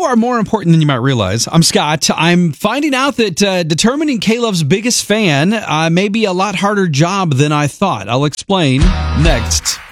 are more important than you might realize. I'm Scott. I'm finding out that determining K-Love's biggest fan may be a lot harder job than I thought. I'll explain next.